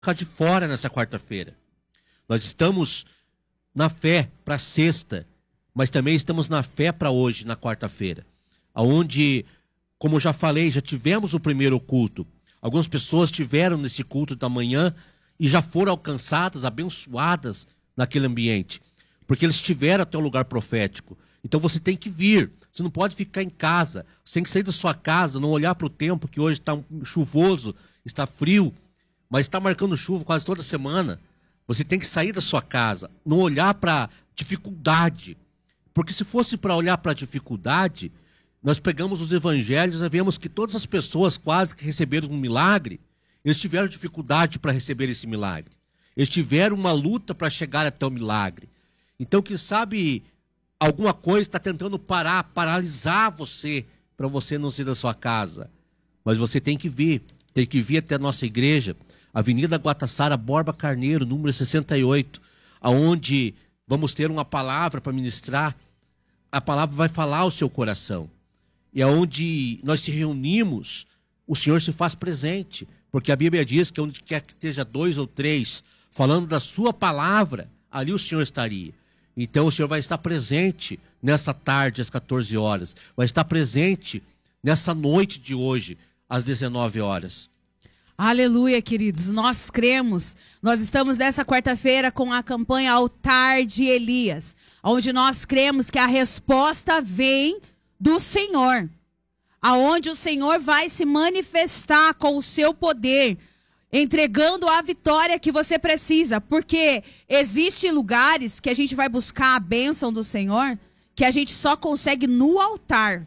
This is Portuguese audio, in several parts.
ficar de fora nessa quarta-feira. Nós estamos na fé para sexta, mas também estamos na fé para hoje, na quarta-feira. Onde, como eu já falei, já tivemos o primeiro culto. Algumas pessoas estiveram nesse culto da manhã e já foram alcançadas, abençoadas naquele ambiente. Porque eles estiveram até o lugar profético. Então você tem que vir. Você não pode ficar em casa. Você tem que sair da sua casa, não olhar para o tempo que hoje está chuvoso, está frio, mas está marcando chuva quase toda semana. Você tem que sair da sua casa, não olhar para dificuldade. Porque se fosse para olhar para a dificuldade, nós pegamos os evangelhos e vemos que todas as pessoas quase que receberam um milagre, eles tiveram dificuldade para receber esse milagre. Eles tiveram uma luta para chegar até o milagre. Então, quem sabe alguma coisa está tentando paralisar você, para você não sair da sua casa. Mas você tem que vir até a nossa igreja, Avenida Guatassara Borba Carneiro, número 68, aonde vamos ter uma palavra para ministrar. A palavra vai falar ao seu coração. E aonde nós se reunimos, o Senhor se faz presente. Porque a Bíblia diz que onde quer que esteja 2 ou 3 falando da sua palavra, ali o Senhor estaria. Então o Senhor vai estar presente nessa tarde às 14 horas. Vai estar presente nessa noite de hoje às 19 horas. Aleluia, queridos. Nós cremos. Nós estamos nessa quarta-feira com a campanha Altar de Elias, onde nós cremos que a resposta vem do Senhor. Aonde o Senhor vai se manifestar com o seu poder, entregando a vitória que você precisa. Porque existem lugares que a gente vai buscar a bênção do Senhor, que a gente só consegue no altar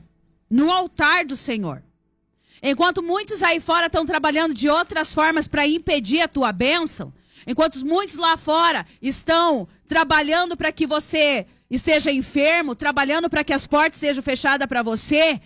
do Senhor. Enquanto muitos aí fora estão trabalhando de outras formas para impedir a tua bênção, enquanto muitos lá fora estão trabalhando para que você esteja enfermo, trabalhando para que as portas sejam fechadas para você,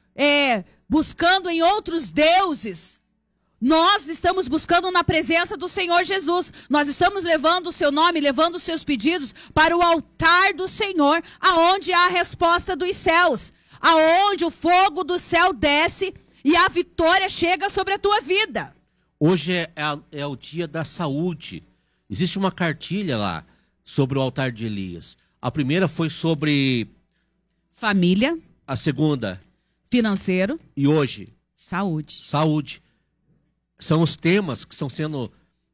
buscando em outros deuses, nós estamos buscando na presença do Senhor Jesus. Nós estamos levando o seu nome, levando os seus pedidos para o altar do Senhor, aonde há a resposta dos céus, aonde o fogo do céu desce e a vitória chega sobre a tua vida. Hoje é o dia da saúde. Existe uma cartilha lá sobre o altar de Elias. A primeira foi sobre família. A segunda, financeiro. E hoje, saúde. Saúde. São os temas que estão sendo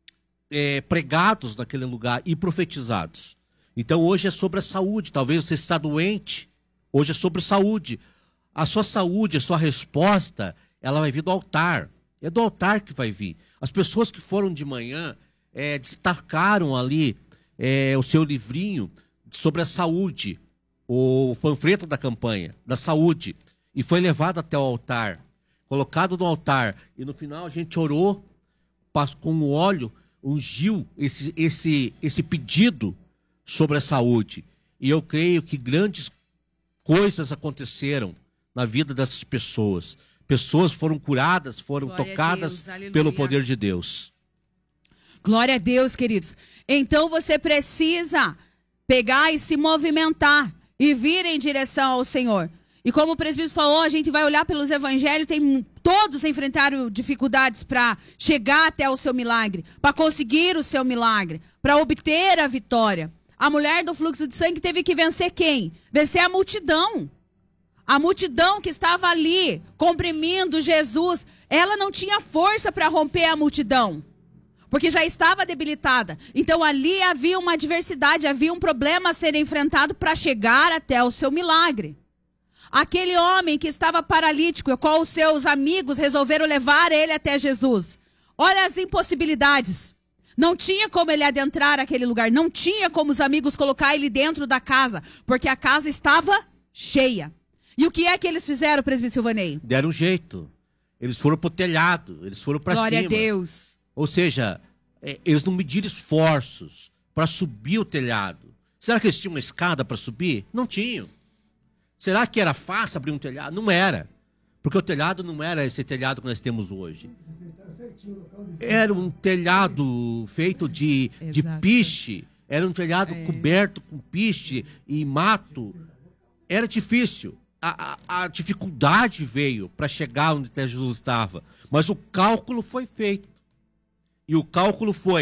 pregados naquele lugar e profetizados. Então hoje é sobre a saúde. Talvez você está doente. Hoje é sobre saúde. A sua saúde, a sua resposta, ela vai vir do altar. É do altar que vai vir. As pessoas que foram de manhã destacaram ali o seu livrinho sobre a saúde, o panfleto da campanha, da saúde. E foi levado até o altar, colocado no altar. E no final a gente orou com o óleo, ungiu esse pedido sobre a saúde. E eu creio que grandes coisas aconteceram na vida dessas pessoas. Pessoas foram curadas, foram Glória tocadas pelo poder de Deus. Glória a Deus, queridos. Então você precisa pegar e se movimentar e vir em direção ao Senhor. E como o presbítero falou, a gente vai olhar pelos evangelhos, todos enfrentaram dificuldades para chegar até o seu milagre, para conseguir o seu milagre, para obter a vitória. A mulher do fluxo de sangue teve que vencer quem? Vencer a multidão. A multidão que estava ali, comprimindo Jesus, ela não tinha força para romper a multidão, porque já estava debilitada. Então ali havia uma adversidade, havia um problema a ser enfrentado para chegar até o seu milagre. Aquele homem que estava paralítico, qual os seus amigos resolveram levar ele até Jesus. Olha as impossibilidades. Não tinha como ele adentrar aquele lugar, não tinha como os amigos colocar ele dentro da casa, porque a casa estava cheia. E o que é que eles fizeram, presbítero Silvanei? Deram um jeito. Eles foram pro telhado, eles foram para cima. Glória a Deus. Ou seja, eles não mediram esforços para subir o telhado. Será que eles tinham uma escada para subir? Não tinham. Será que era fácil abrir um telhado? Não era. Porque o telhado não era esse telhado que nós temos hoje. Era um telhado feito de piche. Era um telhado coberto com piche e mato. Era difícil. A dificuldade veio para chegar onde Jesus estava. Mas o cálculo foi feito. E o cálculo foi